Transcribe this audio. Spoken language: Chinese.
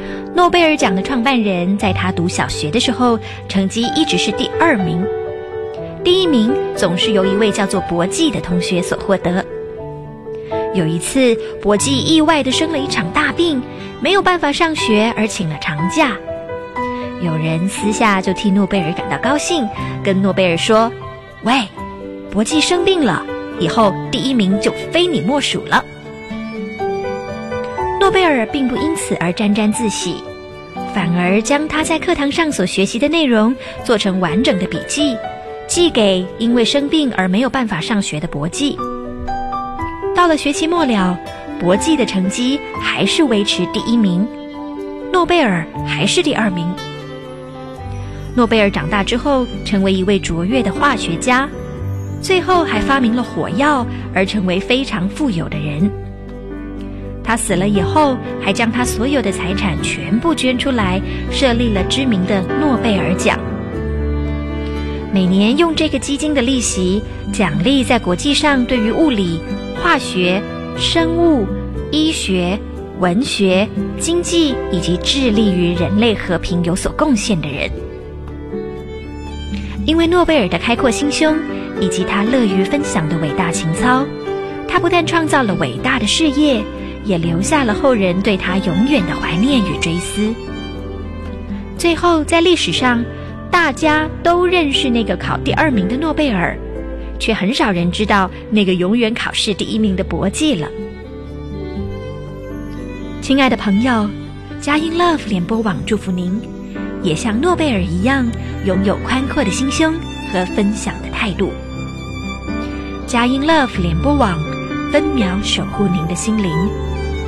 诺贝尔奖的创办人在他读小学的时候，成绩一直是第2名，第1名总是由一位叫做博纪的同学所获得。有一次，博纪意外地生了一场大病，没有办法上学而请了长假。有人私下就替诺贝尔感到高兴，跟诺贝尔说：“喂，博纪生病了，以后第1名就非你莫属了。”诺贝尔并不因此而沾沾自喜，反而将他在课堂上所学习的内容做成完整的笔记，寄给因为生病而没有办法上学的博纪。到了学期末了，博纪的成绩还是维持第1名，诺贝尔还是第2名。诺贝尔长大之后，成为一位卓越的化学家，最后还发明了火药，而成为非常富有的人。他死了以后，还将他所有的财产全部捐出来，设立了知名的诺贝尔奖。每年用这个基金的利息，奖励在国际上对于物理、化学、生物、医学、文学、经济以及致力于人类和平有所贡献的人。因为诺贝尔的开阔心胸以及他乐于分享的伟大情操，他不但创造了伟大的事业，也留下了后人对他永远的怀念与追思。最后，在历史上，大家都认识那个考第2名的诺贝尔，却很少人知道那个永远考试第1名的博纪了。亲爱的朋友，佳音 Love 联播网祝福您，也像诺贝尔一样，拥有宽阔的心胸和分享的态度。佳音 Love 联播网，分秒守护您的心灵。